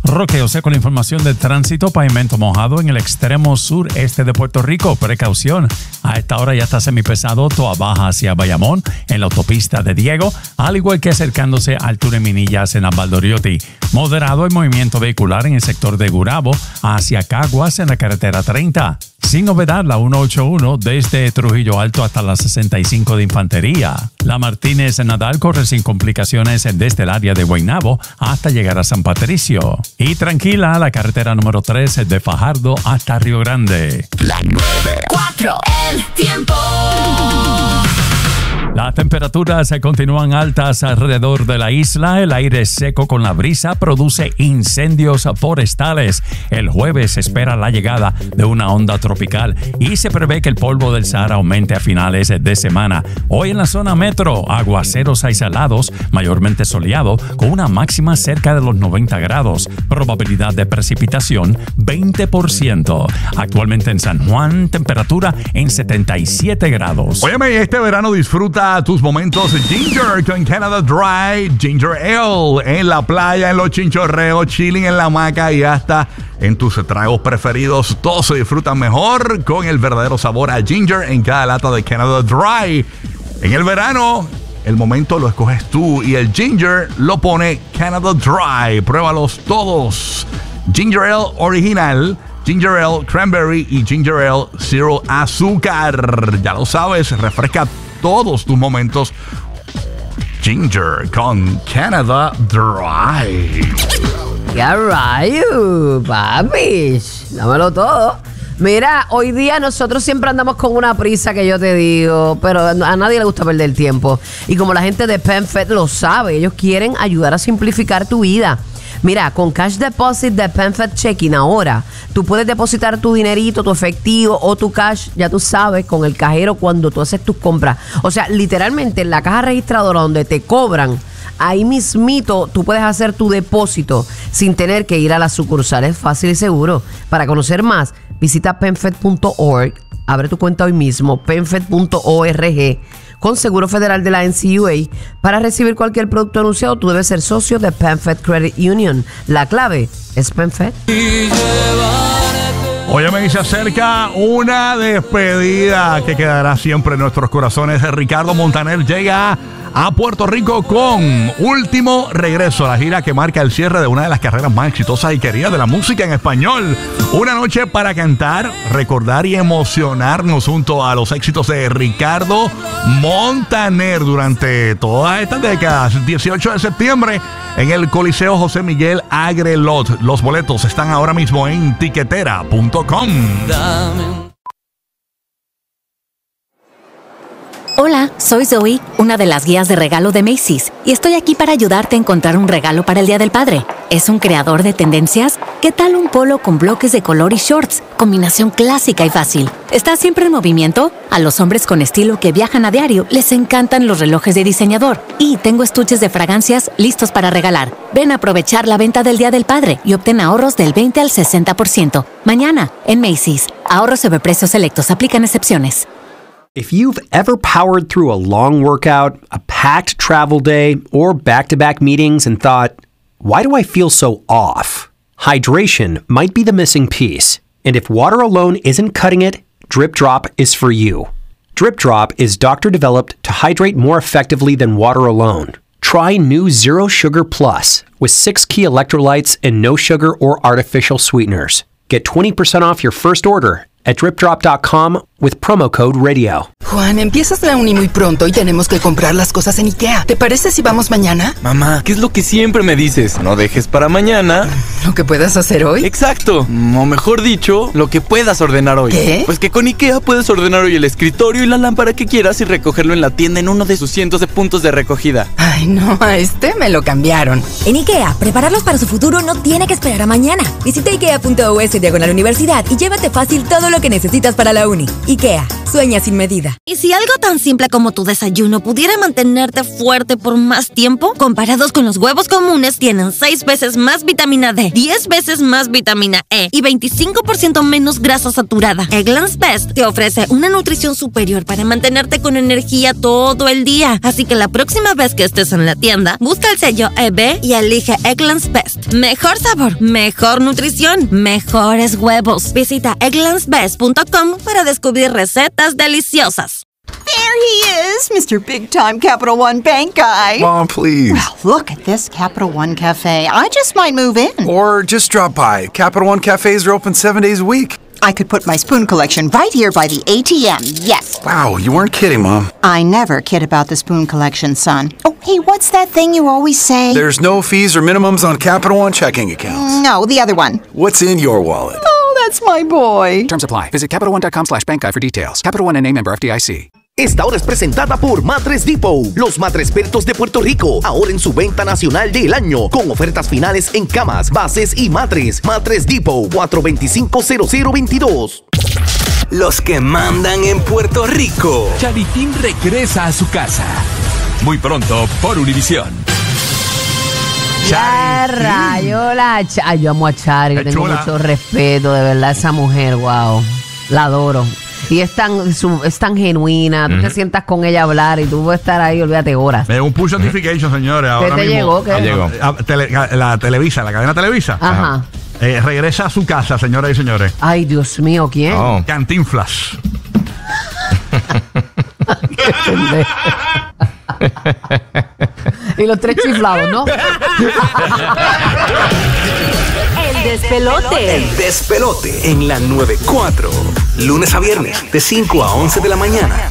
Roque José con la información de tránsito. Pavimento mojado en el extremo sureste de Puerto Rico. Precaución. A esta hora ya está semipesado Toa Baja hacia Bayamón en la autopista de Diego, al igual que acercándose al túnel Minillas en Valdoriotti. Moderado el movimiento vehicular en el sector de Gurabo hacia Caguas en la carretera 30. Sin novedad, la 181 desde Trujillo Alto hasta la 65 de Infantería. La Martínez Nadal corre sin complicaciones desde el área de Guaynabo hasta llegar a San Patricio. Y tranquila, la carretera número 3 de Fajardo hasta Río Grande. La 94, el tiempo. Las temperaturas se continúan altas alrededor de la isla. El aire seco con la brisa produce incendios forestales. El jueves se espera la llegada de una onda tropical y se prevé que el polvo del Sahara aumente a finales de semana. Hoy en la zona metro, aguaceros aislados, mayormente soleado, con una máxima cerca de los 90 grados. Probabilidad de precipitación 20%. Actualmente en San Juan, temperatura en 77 grados. Óyeme, este verano disfruta tus momentos Ginger con Canada Dry Ginger Ale en la playa, en los chinchorreos, chilling en la hamaca y hasta en tus tragos preferidos. Todos se disfrutan mejor con el verdadero sabor a ginger en cada lata de Canada Dry. En el verano, el momento lo escoges tú y el ginger lo pone Canada Dry. Pruébalos todos. Ginger Ale original, Ginger Ale Cranberry y Ginger Ale Zero Azúcar. Ya lo sabes, refresca todos tus momentos. Ginger con Canada Dry. ¡Qué rayo, papis! Dámelo todo. Mira, hoy día nosotros siempre andamos con una prisa que yo te digo, pero a nadie le gusta perder tiempo. Y como la gente de PenFed lo sabe, ellos quieren ayudar a simplificar tu vida. Mira, con Cash Deposit de PenFed Checking ahora, tú puedes depositar tu dinerito, tu efectivo o tu cash, ya tú sabes, con el cajero cuando tú haces tus compras. O sea, literalmente en la caja registradora donde te cobran, ahí mismito tú puedes hacer tu depósito sin tener que ir a la sucursal. Es fácil y seguro. Para conocer más, visita penfed.org, abre tu cuenta hoy mismo, penfed.org. Con Seguro Federal de la NCUA. Para recibir cualquier producto anunciado, tú debes ser socio de PenFed Credit Union. La clave es PenFed. Óyeme, se acerca una despedida que quedará siempre en nuestros corazones. Ricardo Montaner llega a Puerto Rico con último regreso a la gira que marca el cierre de una de las carreras más exitosas y queridas de la música en español. Una noche para cantar, recordar y emocionarnos junto a los éxitos de Ricardo Montaner durante todas estas décadas. 18 de septiembre en el Coliseo José Miguel Agrelot. Los boletos están ahora mismo en tiquetera.com. Hola, soy Zoe, una de las guías de regalo de Macy's, y estoy aquí para ayudarte a encontrar un regalo para el Día del Padre. ¿Es un creador de tendencias? ¿Qué tal un polo con bloques de color y shorts? Combinación clásica y fácil. ¿Está siempre en movimiento? A los hombres con estilo que viajan a diario les encantan los relojes de diseñador. Y tengo estuches de fragancias listos para regalar. Ven a aprovechar la venta del Día del Padre y obtén ahorros del 20 al 60%. Mañana, en Macy's. Ahorros sobre precios selectos. Aplican excepciones. If you've ever powered through a long workout, a packed travel day, or back-to-back meetings and thought, why do I feel so off? Hydration might be the missing piece. And if water alone isn't cutting it, Drip Drop is for you. Drip Drop is doctor-developed to hydrate more effectively than water alone. Try new Zero Sugar Plus with 6 key electrolytes and no sugar or artificial sweeteners. Get 20% off your first order at dripdrop.com with promo code radio. Juan, empiezas la uni muy pronto y tenemos que comprar las cosas en IKEA. ¿Te parece si vamos mañana? Mamá, ¿qué es lo que siempre me dices? No dejes para mañana ¿lo que puedas hacer hoy? Exacto, o mejor dicho, lo que puedas ordenar hoy. ¿Qué? Pues que con IKEA puedes ordenar hoy el escritorio y la lámpara que quieras y recogerlo en la tienda en uno de sus cientos de puntos de recogida. Ay, no, a este me lo cambiaron. En IKEA, prepararlos para su futuro no tiene que esperar a mañana. Visita ikea.us/universidad y llévate fácil todo lo que necesitas para la uni. IKEA, Sueña sin medida. ¿Y si algo tan simple como tu desayuno pudiera mantenerte fuerte por más tiempo? Comparados con los huevos comunes, tienen 6 veces más vitamina D, 10 veces más vitamina E y 25% menos grasa saturada. Eggland's Best te ofrece una nutrición superior para mantenerte con energía todo el día. Así que la próxima vez que estés en la tienda, busca el sello EB y elige Eggland's Best. Mejor sabor, mejor nutrición, mejores huevos. Visita egglandsbest.com para descubrir recetas deliciosas. There he is, Mr. Big Time Capital One Bank guy. Mom, please. Well, look at this Capital One Cafe. I just might move in. Or just drop by. Capital One cafes are open 7 days a week. I could put my spoon collection right here by the ATM, yes. Wow, you weren't kidding, Mom. I never kid about the spoon collection, son. Oh, hey, what's that thing you always say? There's no fees or minimums on Capital One checking accounts. No, the other one. What's in your wallet? Oh, that's my boy. Terms apply. Visit CapitalOne.com/bankguide for details. Capital One NA, member FDIC. Esta hora es presentada por Matres Depot, los matrespertos de Puerto Rico, ahora en su venta nacional del año, con ofertas finales en camas, bases y matres. Matres Depot, 425-0022. Los que mandan en Puerto Rico. Charitín regresa a su casa. Muy pronto por Univisión. Ya rayo la yo amo a Chari, que tengo mucho respeto, de verdad, esa mujer, wow, la adoro. Y es tan genuina, tú te sientas con ella a hablar y tú puedes estar ahí, olvídate, horas. Un push notification, señores. ¿Qué Ahora te mismo, llegó? ¿Qué? Llegó. La cadena Televisa. Ajá. Regresa a su casa, señoras y señores. Ay, Dios mío, ¿quién? Oh. Cantinflas. Y los 3 chiflados, ¿no? El despelote. El despelote en la 94. Lunes a viernes, de 5 a 11 de la mañana.